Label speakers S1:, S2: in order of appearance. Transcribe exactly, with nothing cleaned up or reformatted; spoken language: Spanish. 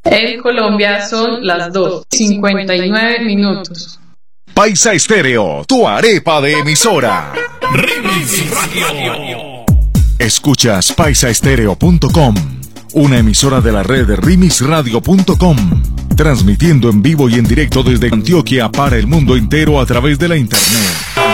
S1: En Colombia son las dos y cincuenta y nueve minutos.
S2: Paisa Estéreo, tu arepa de emisora.
S3: Remix Radio.
S2: Escuchas paisa estéreo punto com, una emisora de la red de remix radio punto com, transmitiendo en vivo y en directo desde Antioquia para el mundo entero a través de la internet.